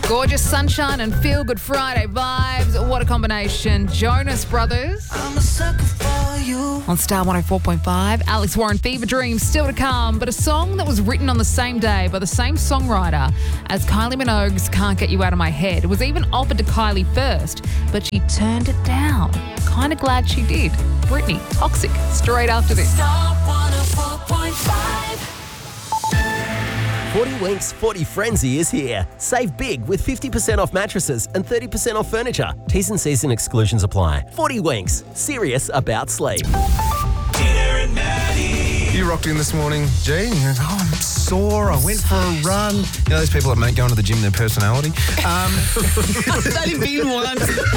Gorgeous sunshine and feel-good Friday vibes. What a combination. Jonas Brothers. I'm a sucker for you. On Star 104.5, Alex Warren, Fever Dreams, still to come, but a song that was written on the same day by the same songwriter as Kylie Minogue's Can't Get You Out of My Head. It was even offered to Kylie first, but she turned it down. Kind of glad she did. Britney, Toxic, straight after this. Star 104.5. 40 Winks 40 Frenzy is here. Save big with 50% off mattresses and 30% off furniture. T's and C's and exclusions apply. 40 Winks. Serious about sleep. Dinner and Maddie. You rocked in this morning, G. And you went, I'm sore. I went for a run. You know those people that make going to the gym their personality? That didn't mean one.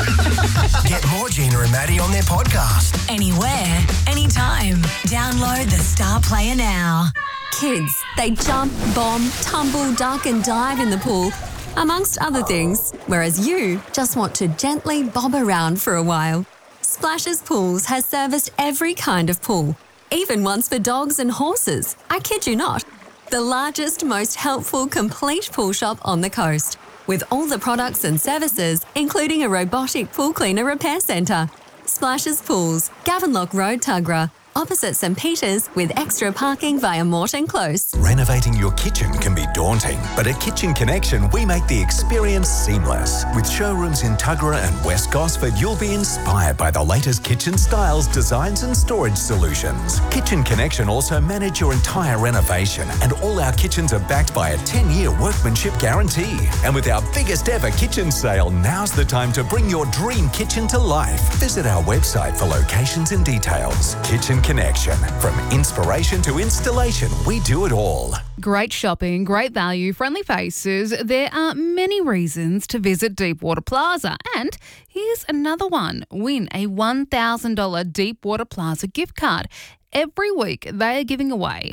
Get more Gina and Maddie on their podcast. Anywhere, anytime. Download the Star Player now. Kids, they jump, bomb, tumble, duck and dive in the pool, amongst other things, whereas you just want to gently bob around for a while. Splashes Pools has serviced every kind of pool, even ones for dogs and horses. I kid you not. The largest, most helpful, complete pool shop on the coast, with all the products and services, including a robotic pool cleaner repair centre. Splashes Pools, Gavenlock Road, Tuggerah. Opposite St Peters with extra parking via Morton Close. Renovating your kitchen can be daunting, but at Kitchen Connection, we make the experience seamless. With showrooms in Tuggerah and West Gosford, you'll be inspired by the latest kitchen styles, designs and storage solutions. Kitchen Connection also manage your entire renovation, and all our kitchens are backed by a 10-year workmanship guarantee. And with our biggest ever kitchen sale, now's the time to bring your dream kitchen to life. Visit our website for locations and details. Kitchen Connection. From inspiration to installation, we do it all. Great shopping, great value, friendly faces. There are many reasons to visit Deepwater Plaza. And here's another one. Win a $1,000 Deepwater Plaza gift card. Every week, they are giving away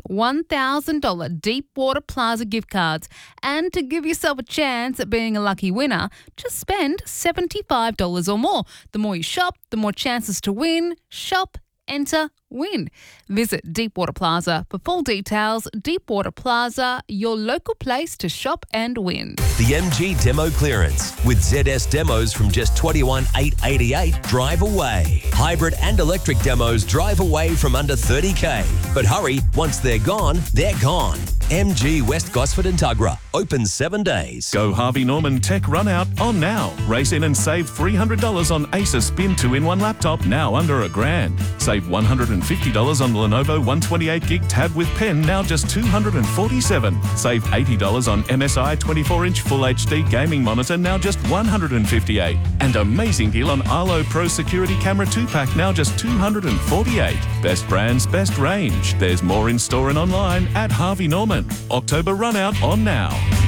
$1,000 Deepwater Plaza gift cards. And to give yourself a chance at being a lucky winner, just spend $75 or more. The more you shop, the more chances to win. Shop, enter, win. Visit Deepwater Plaza for full details. Deepwater Plaza, your local place to shop and win. The MG Demo Clearance with ZS demos from just $21,888 drive away. Hybrid and electric demos drive away from under $30K. But hurry, once they're gone, they're gone. MG West Gosford and Tuggerah. Open 7 days. Go Harvey Norman Tech Run Out on now. Race in and save $300 on Acer Spin 2-in-1 laptop, now under $1,000. Save $150 on the Lenovo 128GB tab with pen, now just $247. Save $80 on MSI 24-inch Full HD gaming monitor, now just $158. And amazing deal on Arlo Pro Security Camera 2-pack, now just $248. Best brands, best range. There's more in store and online at Harvey Norman. October Run Out on now.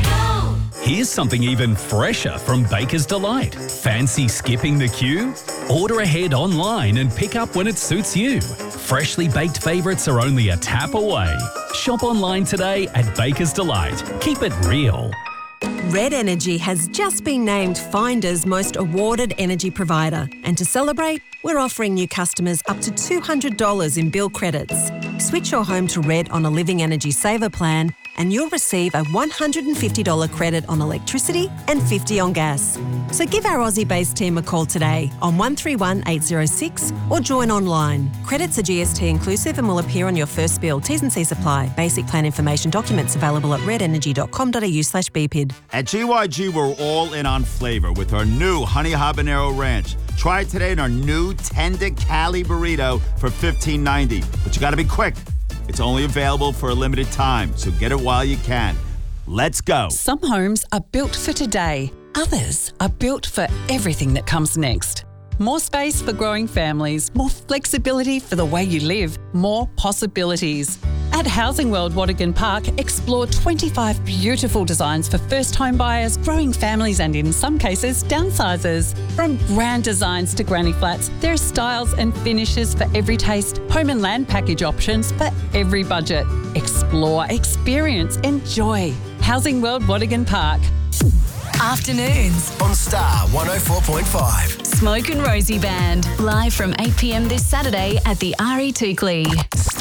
Here's something even fresher from Baker's Delight. Fancy skipping the queue? Order ahead online and pick up when it suits you. Freshly baked favourites are only a tap away. Shop online today at Baker's Delight. Keep it real. Red Energy has just been named Finder's most awarded energy provider. And to celebrate, we're offering new customers up to $200 in bill credits. Switch your home to Red on a Living Energy Saver plan and you'll receive a $150 credit on electricity and $50 on gas. So give our Aussie-based team a call today on 131 806 or join online. Credits are GST inclusive and will appear on your first bill. T's and C's apply. Basic plan information documents available at redenergy.com.au/BPID. At GYG, we're all in on flavor with our new Honey Habanero Ranch. Try it today in our new Tender Cali Burrito for $15.90. But you got to be quick. It's only available for a limited time, so get it while you can. Let's go. Some homes are built for today. Others are built for everything that comes next. More space for growing families, more flexibility for the way you live, more possibilities. At Housing World Watergan Park, explore 25 beautiful designs for first home buyers, growing families and in some cases, downsizers. From grand designs to granny flats, there are styles and finishes for every taste, home and land package options for every budget. Explore, experience, enjoy. Housing World Watergan Park. Afternoons On Star 104.5. Smoke and Rosie Band, live from 8 p.m. this Saturday at the RE Toukley.